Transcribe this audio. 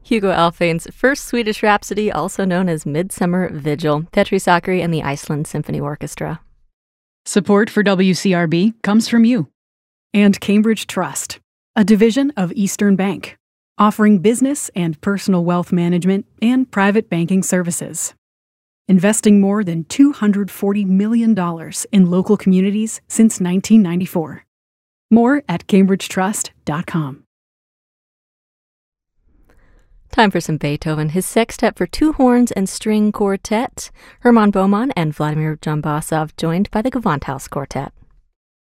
Hugo Alfvén's first Swedish Rhapsody, also known as Midsummer Vigil, Petri Sakari and the Iceland Symphony Orchestra. Support for WCRB comes from you. And Cambridge Trust, a division of Eastern Bank, offering business and personal wealth management and private banking services. Investing more than $240 million in local communities since 1994. More at cambridgetrust.com. Time for some Beethoven, his sextet for two horns and string quartet. Hermann Bohmann and Vladimir Jambasov joined by the Gewandhaus Quartet.